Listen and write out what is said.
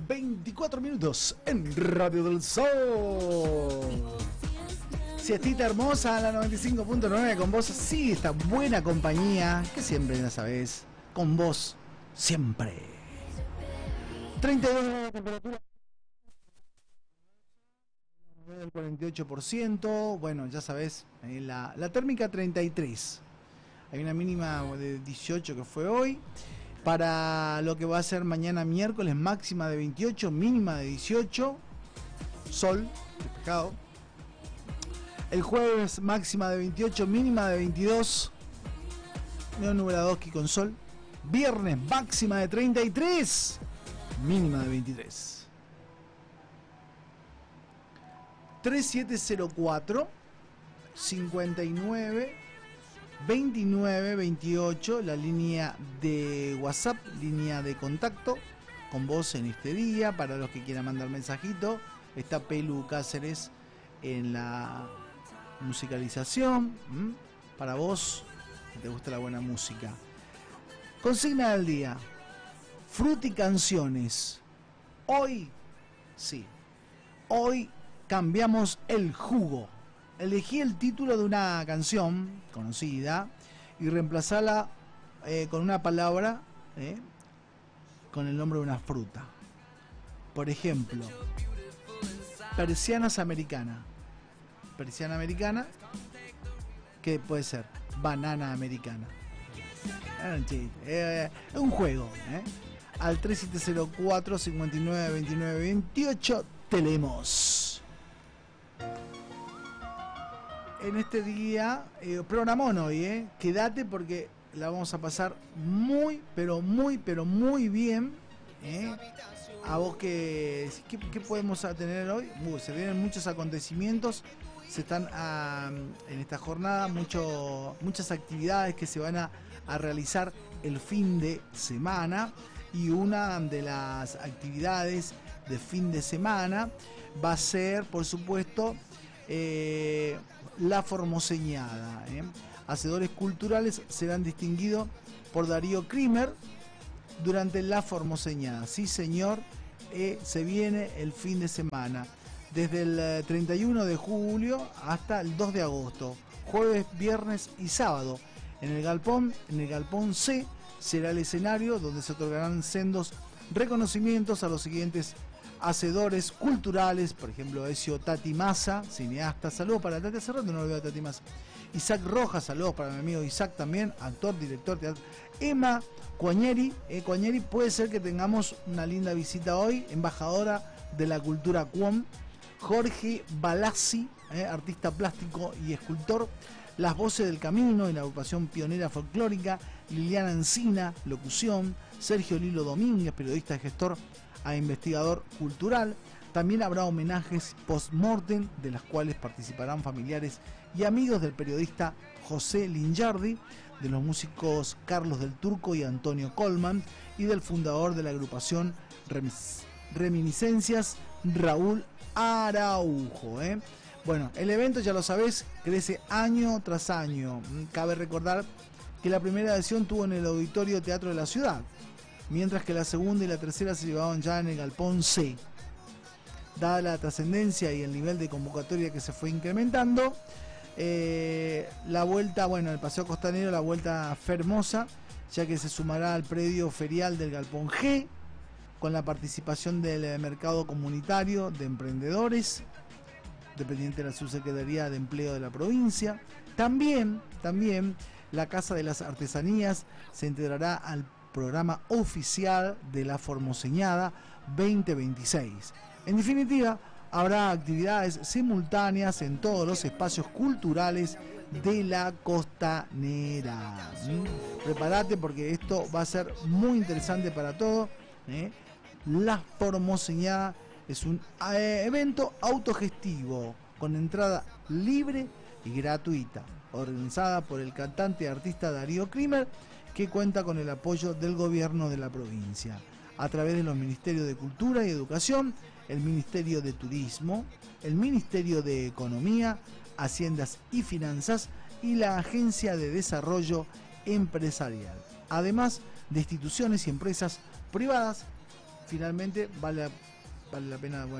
24 minutos en Radio del Sol. Siestita hermosa, la 95.9 con vos. Sí, esta buena compañía que siempre ya sabés, con vos siempre. 32 grados de temperatura, del 48%. Bueno, ya sabés, la térmica 33. Hay una mínima de 18 que fue hoy. Para lo que va a ser mañana miércoles, máxima de 28, mínima de 18. Sol, despejado. El jueves, máxima de 28, mínima de 22. Medio Nubladoski con sol. Viernes, máxima de 33, mínima de 23. 3704 59 29 28, la línea de WhatsApp, línea de contacto con vos en este día. Para los que quieran mandar mensajito, está Pelu Cáceres en la musicalización. Para vos que te gusta la buena música. Consigna del día: Fruti Canciones. Hoy, sí, hoy cambiamos el jugo. Elegí el título de una canción conocida y reemplazarla con una palabra con el nombre de una fruta. Por ejemplo, persianas americana. Persiana americana, ¿qué puede ser? Banana americana. Un juego. Al 3704 59 29 28 te leemos. En este día, programón hoy, quédate porque la vamos a pasar muy, pero muy bien. A vos ¿qué podemos tener hoy? Se vienen muchos acontecimientos, se están en esta jornada muchas actividades que se van a realizar el fin de semana, y una de las actividades de fin de semana va a ser, por supuesto, la formoseñada. Hacedores culturales serán distinguidos por Darío Krimer durante la formoseñada. Sí, señor, se viene el fin de semana, desde el 31 de julio hasta el 2 de agosto, jueves, viernes y sábado. En el Galpón C será el escenario donde se otorgarán sendos reconocimientos a los siguientes hacedores culturales, por ejemplo, Ezio Tati Massa, cineasta. Saludos para Tati, hace rato no lo veo a Tati Massa. Isaac Rojas, saludos para mi amigo Isaac también, actor, director, teatro. Emma Coañeri, puede ser que tengamos una linda visita hoy, embajadora de la cultura Cuom. Jorge Balassi, artista plástico y escultor. Las Voces del Camino, en la agrupación pionera folclórica. Liliana Encina, locución. Sergio Lilo Domínguez, periodista y gestor a investigador cultural. También habrá homenajes post-mortem, de las cuales participarán familiares y amigos del periodista José Lingiardi, de los músicos Carlos del Turco y Antonio Colman, y del fundador de la agrupación Reminiscencias, Raúl Araujo. Bueno, el evento, ya lo sabés, crece año tras año. Cabe recordar que la primera edición tuvo en el Auditorio Teatro de la Ciudad, mientras que la segunda y la tercera se llevaban ya en el Galpón C. Dada la trascendencia y el nivel de convocatoria que se fue incrementando, la vuelta, el Paseo Costanero, la vuelta Fermosa, ya que se sumará al predio ferial del Galpón G, con la participación del mercado comunitario de emprendedores, dependiente de la Subsecretaría de Empleo de la provincia. También la Casa de las Artesanías se integrará al programa oficial de la Formoseñada 2026. En definitiva, habrá actividades simultáneas en todos los espacios culturales de la Costanera. Prepárate porque esto va a ser muy interesante para todos. La Formoseñada es un evento autogestivo con entrada libre y gratuita, organizada por el cantante y artista Darío Krimer, que cuenta con el apoyo del gobierno de la provincia, a través de los Ministerios de Cultura y Educación, el Ministerio de Turismo, el Ministerio de Economía, Haciendas y Finanzas y la Agencia de Desarrollo Empresarial, además de instituciones y empresas privadas finalmente vale la pena, bueno,